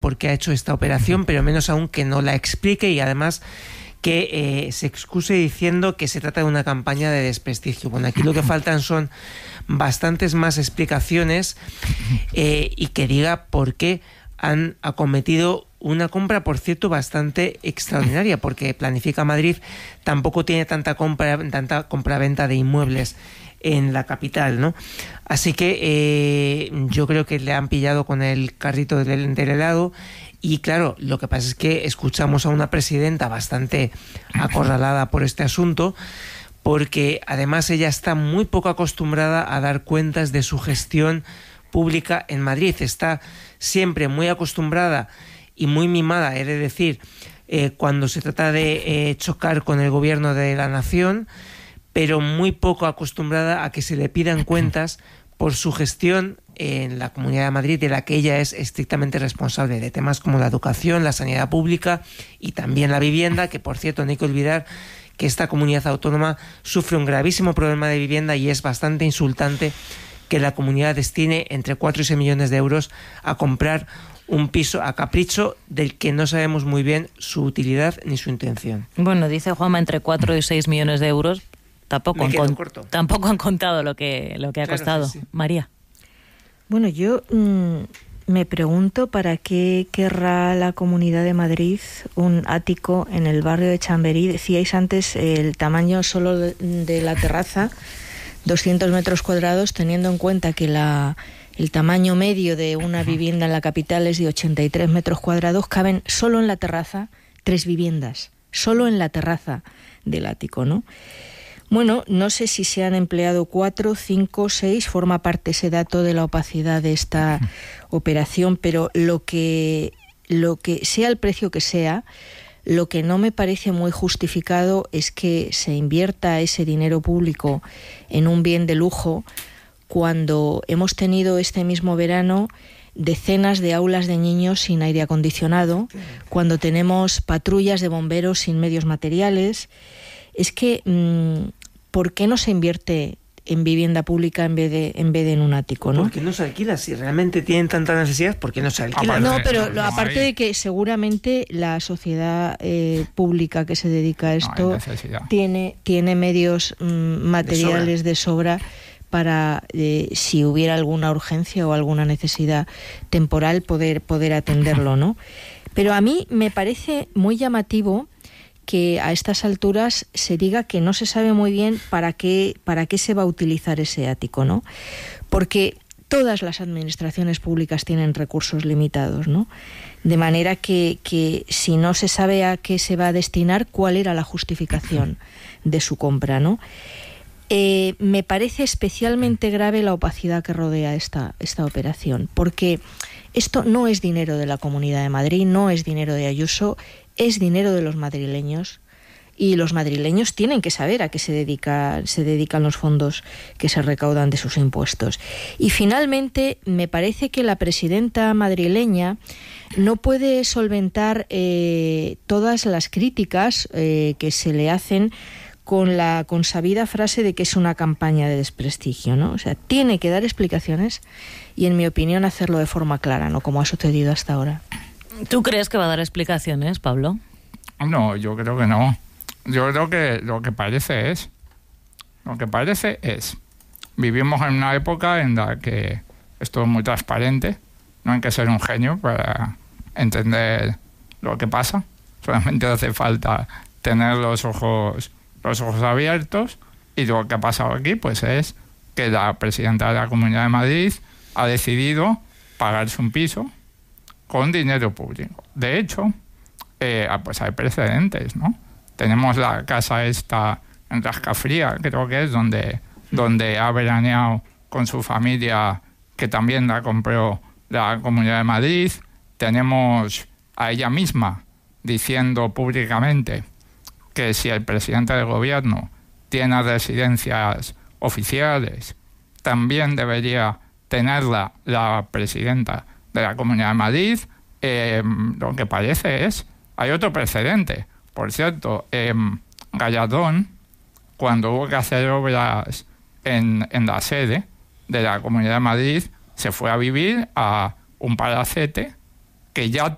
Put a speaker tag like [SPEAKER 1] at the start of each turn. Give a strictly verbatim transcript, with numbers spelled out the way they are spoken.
[SPEAKER 1] por qué ha hecho esta operación, pero menos aún que no la explique y además que eh, se excuse diciendo que se trata de una campaña de desprestigio. Bueno, aquí lo que faltan son bastantes más explicaciones eh, y que diga por qué han acometido una compra, por cierto, bastante extraordinaria, porque Planifica Madrid tampoco tiene tanta compra, tanta compraventa de inmuebles en la capital, ¿no? Así que eh, yo creo que le han pillado con el carrito del, del helado. Y claro, lo que pasa es que escuchamos a una presidenta bastante acorralada por este asunto, porque además ella está muy poco acostumbrada a dar cuentas de su gestión pública en Madrid. Está siempre muy acostumbrada y muy mimada, he de decir, eh, cuando se trata de eh, chocar con el gobierno de la nación, pero muy poco acostumbrada a que se le pidan cuentas por su gestión en la Comunidad de Madrid, de la que ella es estrictamente responsable, de temas como la educación, la sanidad pública y también la vivienda, que por cierto no hay que olvidar que esta comunidad autónoma sufre un gravísimo problema de vivienda y es bastante insultante que la comunidad destine entre cuatro y seis millones de euros a comprar un piso a capricho del que no sabemos muy bien su utilidad ni su intención.
[SPEAKER 2] Bueno, dice Juanma entre cuatro y seis millones de euros. Tampoco han, con, tampoco han contado lo que, lo que ha claro, costado. Sí, sí. María.
[SPEAKER 3] Bueno, yo mmm, me pregunto para qué querrá la Comunidad de Madrid un ático en el barrio de Chamberí. Decíais antes el tamaño solo de, de la terraza, doscientos metros cuadrados, teniendo en cuenta que la, el tamaño medio de una vivienda en la capital es de ochenta y tres metros cuadrados, caben solo en la terraza tres viviendas, solo en la terraza del ático, ¿no? Bueno, no sé si se han empleado cuatro, cinco, seis, forma parte ese dato de la opacidad de esta operación, pero lo que, lo que sea el precio que sea, lo que no me parece muy justificado es que se invierta ese dinero público en un bien de lujo cuando hemos tenido este mismo verano decenas de aulas de niños sin aire acondicionado, cuando tenemos patrullas de bomberos sin medios materiales. Es que, ¿por qué no se invierte en vivienda pública en vez de en vez de en un ático, ¿no?
[SPEAKER 1] Porque no se alquila. Si realmente tienen tanta necesidad, ¿por qué no se alquila?
[SPEAKER 3] No, pero lo, aparte de que seguramente la sociedad eh, pública que se dedica a esto no tiene tiene medios mm, materiales de sobra, de sobra para, eh, si hubiera alguna urgencia o alguna necesidad temporal, poder poder atenderlo, ¿no? Pero a mí me parece muy llamativo que a estas alturas se diga que no se sabe muy bien para qué, para qué se va a utilizar ese ático, ¿no? Porque todas las administraciones públicas tienen recursos limitados, ¿no? De manera que, que si no se sabe a qué se va a destinar, cuál era la justificación de su compra, ¿no? Eh, me parece especialmente grave la opacidad que rodea esta, esta operación, porque esto no es dinero de la Comunidad de Madrid, no es dinero de Ayuso, es dinero de los madrileños, y los madrileños tienen que saber a qué se dedica, se dedican los fondos que se recaudan de sus impuestos. Y finalmente, me parece que la presidenta madrileña no puede solventar eh, todas las críticas eh, que se le hacen con la consabida frase de que es una campaña de desprestigio, ¿no? O sea, tiene que dar explicaciones y, en mi opinión, hacerlo de forma clara, no como ha sucedido hasta ahora.
[SPEAKER 2] ¿Tú crees que va a dar explicaciones, Pablo?
[SPEAKER 4] No, yo creo que no. Yo creo que lo que parece es... Lo que parece es... Vivimos en una época en la que esto es muy transparente. No hay que ser un genio para entender lo que pasa. Solamente hace falta tener los ojos... los ojos abiertos, y lo que ha pasado aquí pues es que la presidenta de la Comunidad de Madrid ha decidido pagarse un piso con dinero público. De hecho, eh, pues hay precedentes, ¿no? Tenemos la casa esta en Rascafría, creo que es donde, donde ha veraneado con su familia, que también la compró la Comunidad de Madrid. Tenemos a ella misma diciendo públicamente que si el presidente del gobierno tiene residencias oficiales, también debería tenerla la presidenta de la Comunidad de Madrid. Eh, lo que parece es... Hay otro precedente. Por cierto, eh, Gallardón, cuando hubo que hacer obras en, en la sede de la Comunidad de Madrid, se fue a vivir a un palacete que ya